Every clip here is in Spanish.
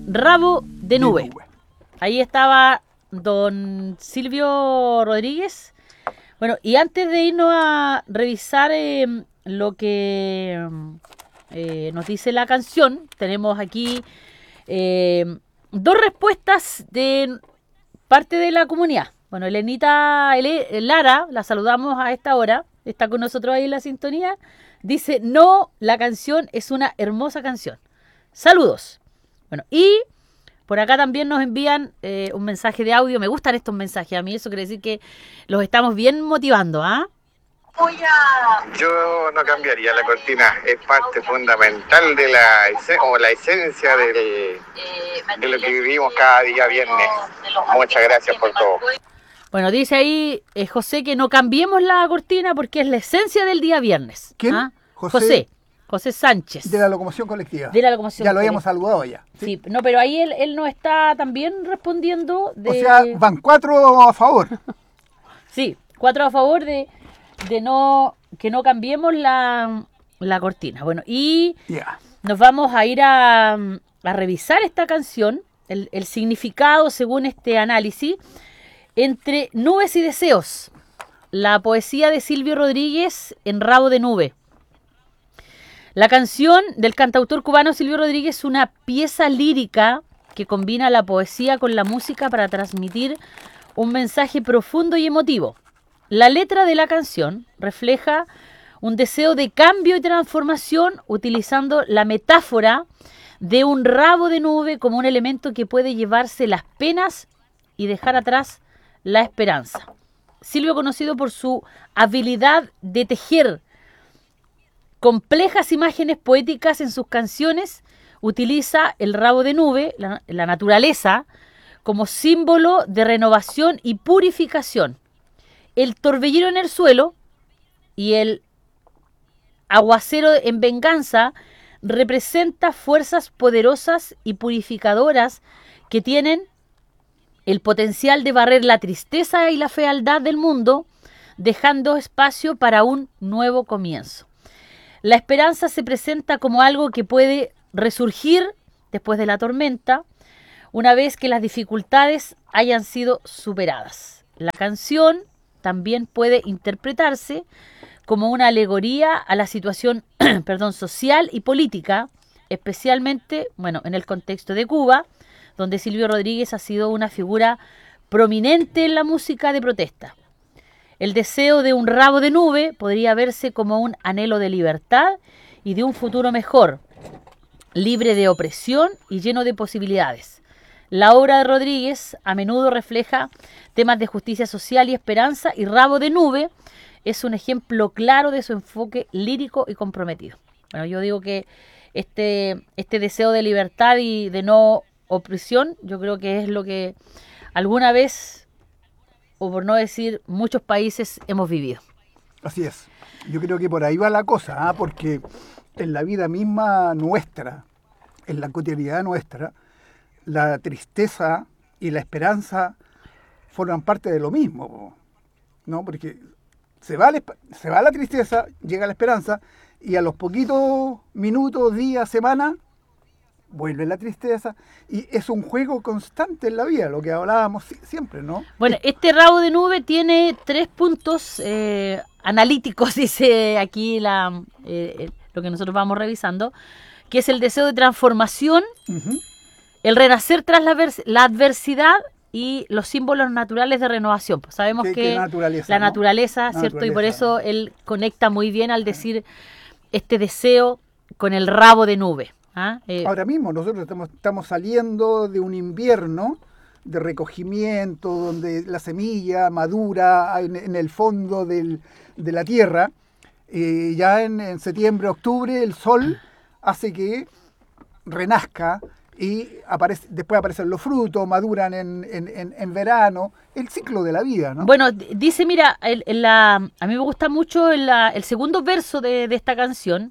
Rabo de Nube. Ahí estaba don Silvio Rodríguez. Bueno, y antes de irnos a revisar lo que nos dice la canción, tenemos aquí dos respuestas de parte de la comunidad. Bueno, Elenita Lara, la saludamos a esta hora, está con nosotros ahí en la sintonía, dice, no, la canción es una hermosa canción. Saludos. Bueno, y por acá también nos envían un mensaje de audio. Me gustan estos mensajes. A mí eso quiere decir que los estamos bien motivando, ¿ah? Yo no cambiaría la cortina. Es parte fundamental de la esencia de lo que vivimos cada día viernes. Muchas gracias por todo. Bueno, dice ahí José que no cambiemos la cortina porque es la esencia del día viernes. ¿Quién? ¿Ah? José Sánchez. De la locomoción colectiva. De la locomoción ya lo habíamos saludado ya. Sí, no, pero ahí él no está también respondiendo. O sea, van 4 a favor. Sí, 4 a favor de que no cambiemos la cortina. Bueno, y nos vamos a ir a revisar esta canción, el significado según este análisis, entre nubes y deseos. La poesía de Silvio Rodríguez en Rabo de Nube. La canción del cantautor cubano Silvio Rodríguez es una pieza lírica que combina la poesía con la música para transmitir un mensaje profundo y emotivo. La letra de la canción refleja un deseo de cambio y transformación utilizando la metáfora de un rabo de nube como un elemento que puede llevarse las penas y dejar atrás la esperanza. Silvio, conocido por su habilidad de tejer complejas imágenes poéticas en sus canciones, utiliza el rabo de nube, la naturaleza, como símbolo de renovación y purificación. El torbellino en el suelo y el aguacero en venganza representa fuerzas poderosas y purificadoras que tienen el potencial de barrer la tristeza y la fealdad del mundo, dejando espacio para un nuevo comienzo. La esperanza se presenta como algo que puede resurgir después de la tormenta, una vez que las dificultades hayan sido superadas. La canción también puede interpretarse como una alegoría a la situación social y política, especialmente en el contexto de Cuba, donde Silvio Rodríguez ha sido una figura prominente en la música de protesta. El deseo de un rabo de nube podría verse como un anhelo de libertad y de un futuro mejor, libre de opresión y lleno de posibilidades. La obra de Rodríguez a menudo refleja temas de justicia social y esperanza, y Rabo de Nube es un ejemplo claro de su enfoque lírico y comprometido. Bueno, yo digo que este deseo de libertad y de no opresión, yo creo que es lo que alguna vez, o por no decir muchos países, hemos vivido. Así es. Yo creo que por ahí va la cosa, porque en la vida misma nuestra, en la cotidianidad nuestra, la tristeza y la esperanza forman parte de lo mismo, ¿no? Porque se va la tristeza, llega la esperanza, y a los poquitos minutos, días, semanas, vuelve la tristeza, y es un juego constante en la vida, lo que hablábamos siempre, ¿no? Bueno, este rabo de nube tiene 3 puntos analíticos, dice aquí lo que nosotros vamos revisando, que es el deseo de transformación, el renacer tras la adversidad y los símbolos naturales de renovación. Pues sabemos que la naturaleza, ¿cierto? Y por eso él conecta muy bien al decir este deseo con el rabo de nube. Ahora mismo nosotros estamos saliendo de un invierno de recogimiento, donde la semilla madura en el fondo de la tierra. Ya en septiembre, octubre, el sol hace que renazca y después aparecen los frutos, maduran en verano, el ciclo de la vida, ¿no? Bueno, dice, mira, a mí me gusta mucho el segundo verso de esta canción.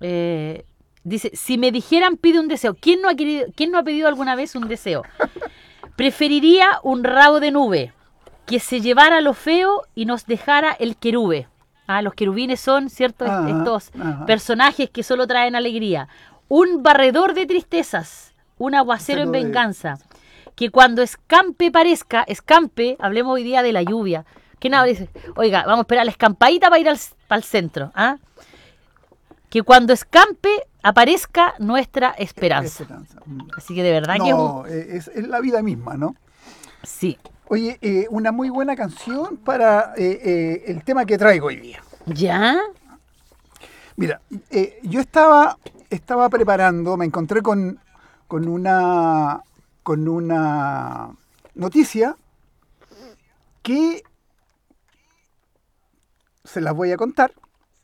Dice, si me dijeran pide un deseo. ¿Quién no ha pedido alguna vez un deseo? Preferiría un rabo de nube que se llevara lo feo y nos dejara el querube. Los querubines son, ¿cierto? Estos personajes que solo traen alegría. Un barredor de tristezas, un aguacero en venganza. Que cuando escampe parezca, escampe, hablemos hoy día de la lluvia. Que nada dice, oiga, vamos a esperar la escampadita para ir al centro. ¿Ah? Que cuando escampe aparezca nuestra esperanza. Así que de verdad que es la vida misma, ¿no? Sí. Oye, una muy buena canción para el tema que traigo hoy día. ¿Ya? Mira, yo estaba preparando, me encontré con una noticia que se las voy a contar.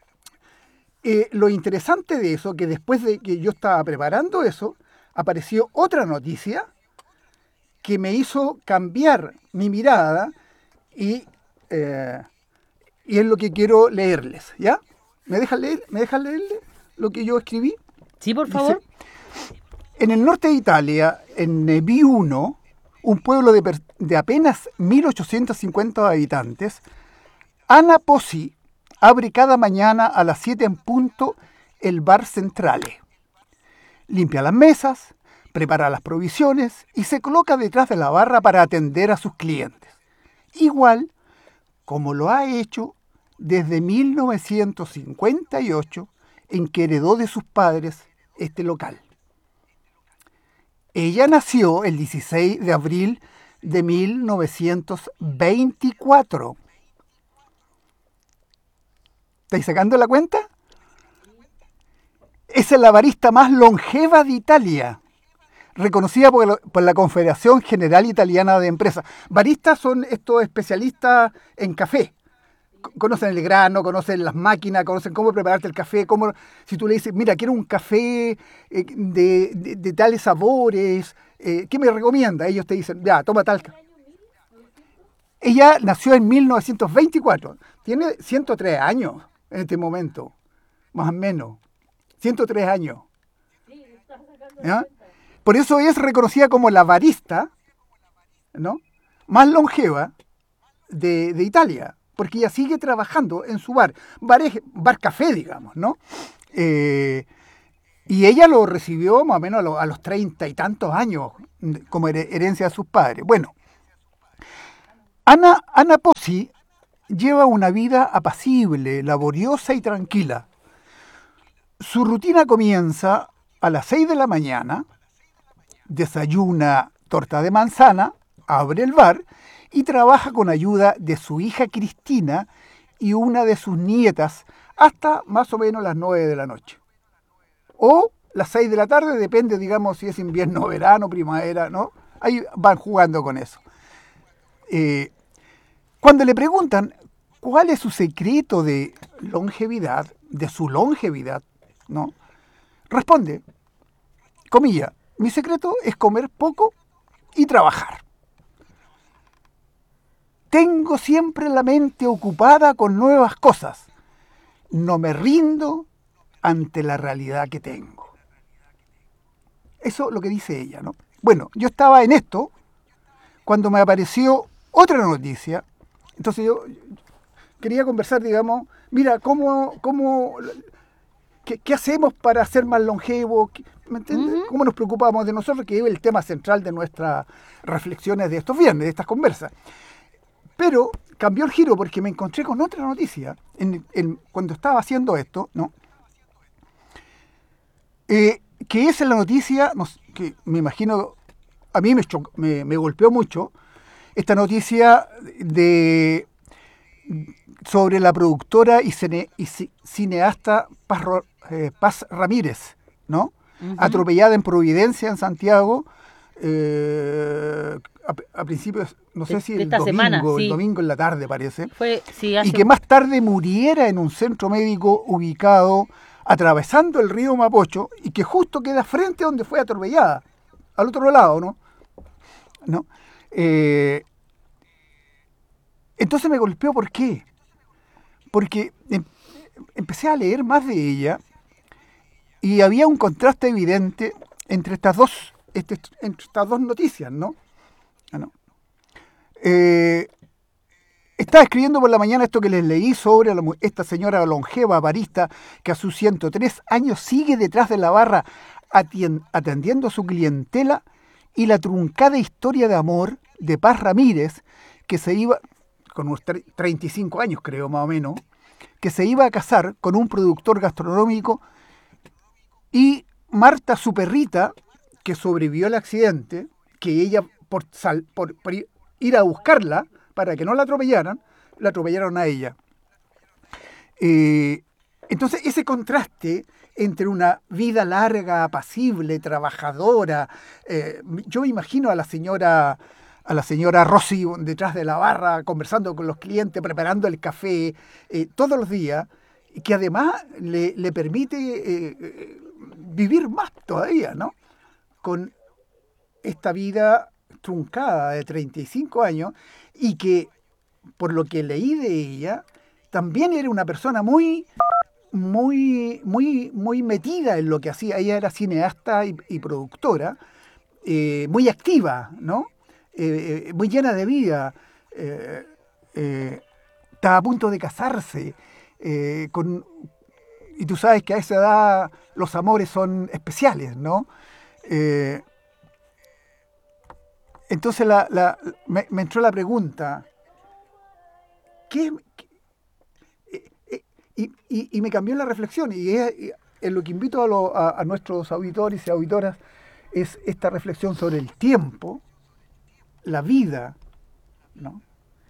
Lo interesante de eso, que después de que yo estaba preparando eso, apareció otra noticia que me hizo cambiar mi mirada y es lo que quiero leerles, ¿ya? ¿Me dejan leerle lo que yo escribí? Sí, por favor. Dice, en el norte de Italia, en Biuno, un pueblo de apenas 1.850 habitantes, Anna Pozzi abre cada mañana a las 7 en punto el bar Centrale. Limpia las mesas, prepara las provisiones y se coloca detrás de la barra para atender a sus clientes. Igual como lo ha hecho desde 1958, en que heredó de sus padres este local. Ella nació el 16 de abril de 1924. ¿Estáis sacando la cuenta? Es la barista más longeva de Italia, reconocida por la Confederación General Italiana de Empresas. Baristas son estos especialistas en café. Conocen el grano, conocen las máquinas, conocen cómo prepararte el café. Si tú le dices, mira, quiero un café de tales sabores, ¿qué me recomienda? Ellos te dicen, ya, toma tal. Ella nació en 1924, tiene 103 años en este momento, más o menos, 103 años. ¿Ya? Por eso es reconocida como la barista, ¿no?, más longeva de Italia, porque ella sigue trabajando en su bar café, digamos, ¿no? Y ella lo recibió más o menos a los 30 y tantos años como herencia de sus padres. Bueno, Anna Pozzi lleva una vida apacible, laboriosa y tranquila. Su rutina comienza a las 6 de la mañana, desayuna torta de manzana, abre el bar y trabaja con ayuda de su hija Cristina y una de sus nietas hasta más o menos las 9 de la noche. O las 6 de la tarde, depende, digamos, si es invierno, verano, primavera, ¿no? Ahí van jugando con eso. Cuando le preguntan cuál es su secreto de longevidad, de su longevidad, ¿no?, responde, comilla, mi secreto es comer poco y trabajar. Tengo siempre la mente ocupada con nuevas cosas. No me rindo ante la realidad que tengo. Eso es lo que dice ella, ¿no? Bueno, yo estaba en esto cuando me apareció otra noticia. Entonces yo quería conversar, digamos, mira, ¿qué hacemos para ser más longevos? ¿Me entiendes? Uh-huh. ¿Cómo nos preocupamos de nosotros? Que es el tema central de nuestras reflexiones de estos viernes, de estas conversas. Pero cambió el giro porque me encontré con otra noticia cuando estaba haciendo esto, ¿no? Que es la noticia, que me imagino, a mí me golpeó mucho, esta noticia sobre la productora y cineasta Paz Ramírez, ¿no? Uh-huh. Atropellada en Providencia, en Santiago, a principios, no sé si el domingo en la tarde parece, y que más tarde muriera en un centro médico ubicado atravesando el río Mapocho y que justo queda frente a donde fue atropellada, al otro lado, ¿no? Entonces me golpeó, ¿por qué? Porque empecé a leer más de ella y había un contraste evidente entre estas dos noticias, ¿no? Estaba escribiendo por la mañana esto que les leí sobre esta señora longeva barista que a sus 103 años sigue detrás de la barra atendiendo a su clientela, y la truncada historia de amor de Paz Ramírez, que se iba, con unos 35 años creo más o menos, que se iba a casar con un productor gastronómico, y Marta, su perrita, que sobrevivió al accidente, que ella por ir a buscarla para que no la atropellaron a ella. Entonces ese contraste entre una vida larga, apacible, trabajadora, yo me imagino a la señora Rossi detrás de la barra, conversando con los clientes, preparando el café todos los días, que además le permite vivir más todavía, ¿no? Con esta vida truncada de 35 años, y que, por lo que leí de ella, también era una persona muy metida en lo que hacía. Ella era cineasta y productora, muy activa, ¿no? Muy llena de vida. Estaba a punto de casarse, y tú sabes que a esa edad los amores son especiales, ¿no? Entonces me entró la pregunta, y me cambió la reflexión, y en lo que invito a nuestros auditores y auditoras es esta reflexión sobre el tiempo, la vida, ¿no?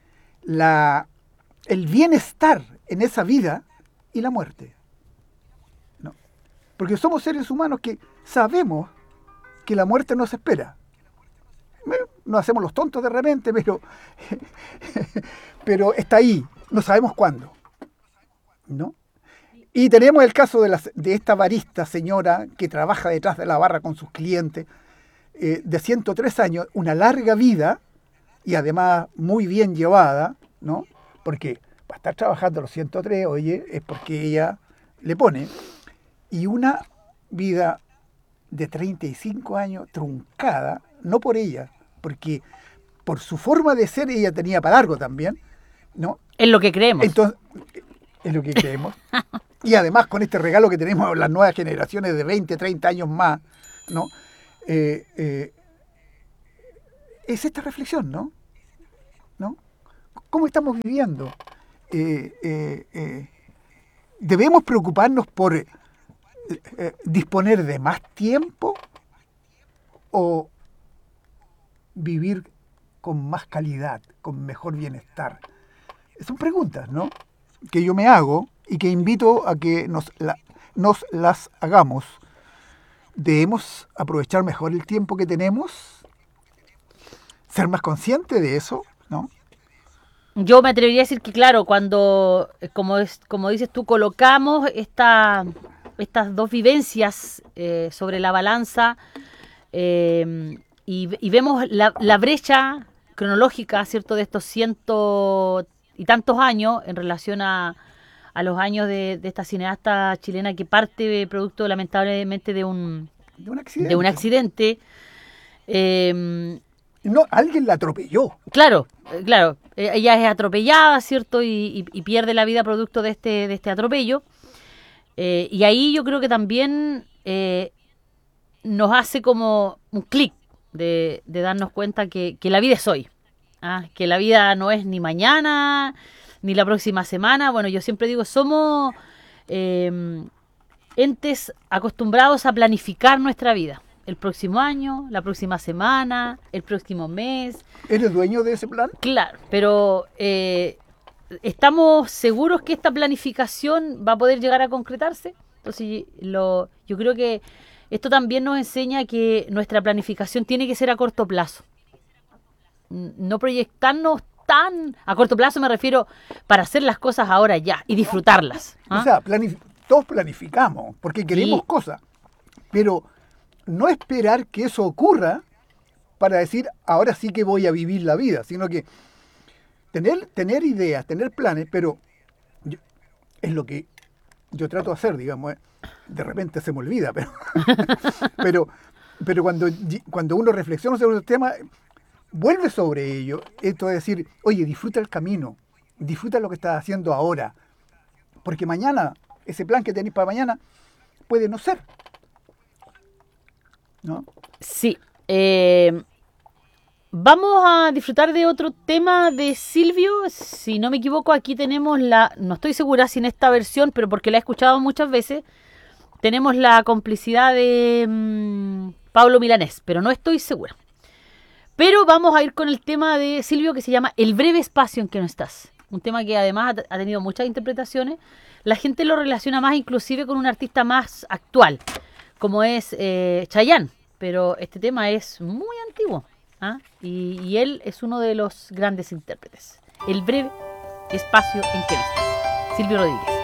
El bienestar en esa vida y la muerte, ¿no? Porque somos seres humanos que sabemos que la muerte nos espera. Nos hacemos los tontos de repente, pero está ahí, no sabemos cuándo, ¿no? Y tenemos el caso de esta barista señora que trabaja detrás de la barra con sus clientes, de 103 años, una larga vida y además muy bien llevada, ¿no? Porque para estar trabajando a los 103, oye, es porque ella le pone, y una vida de 35 años truncada, no por ella, porque por su forma de ser ella tenía para largo también, ¿no? Es lo que creemos. Entonces, es lo que creemos. Y además con este regalo que tenemos las nuevas generaciones de 20, 30 años más, ¿no? Es esta reflexión, ¿no? ¿Cómo estamos viviendo? ¿Debemos preocuparnos por disponer de más tiempo o vivir con más calidad, con mejor bienestar? Son preguntas, ¿no?, que yo me hago y que invito a que nos las hagamos. ¿Debemos aprovechar mejor el tiempo que tenemos? ¿Ser más consciente de eso? ¿No? Yo me atrevería a decir que, claro, cuando, como dices tú, colocamos estas dos vivencias sobre la balanza, y vemos la brecha cronológica, ¿cierto?, de estos 100 y tantos años en relación a los años de esta cineasta chilena que parte producto lamentablemente de un accidente. No, alguien la atropelló. Claro, ella es atropellada, ¿cierto?, y pierde la vida producto de este atropello. Y ahí yo creo que también nos hace como un clic de darnos cuenta que la vida es hoy. Que la vida no es ni mañana, ni la próxima semana. Bueno, yo siempre digo, somos entes acostumbrados a planificar nuestra vida. El próximo año, la próxima semana, el próximo mes. ¿Eres dueño de ese plan? Claro, pero ¿estamos seguros que esta planificación va a poder llegar a concretarse? Entonces, yo creo que esto también nos enseña que nuestra planificación tiene que ser a corto plazo. No proyectarnos tan a corto plazo, me refiero para hacer las cosas ahora ya y disfrutarlas. O sea, todos planificamos porque queremos cosas, pero no esperar que eso ocurra para decir ahora sí que voy a vivir la vida, sino que tener ideas, tener planes, pero es lo que yo trato de hacer, digamos. De repente se me olvida, pero cuando uno reflexiona sobre los temas, vuelve sobre ello. Esto es decir, oye, disfruta el camino, Disfruta lo que estás haciendo ahora, porque mañana, ese plan que tenéis para mañana, puede no ser, ¿no? Sí. Vamos a disfrutar de otro tema de Silvio. Si no me equivoco, aquí tenemos no estoy segura si en esta versión, pero porque la he escuchado muchas veces, tenemos la complicidad de Pablo Milanés, pero no estoy segura. Pero vamos a ir con el tema de Silvio que se llama El breve espacio en que no estás. Un tema que además ha tenido muchas interpretaciones. La gente lo relaciona más inclusive con un artista más actual, como es Chayanne. Pero este tema es muy antiguo. ¿Ah? Y él es uno de los grandes intérpretes. El breve espacio en que no estás. Silvio Rodríguez.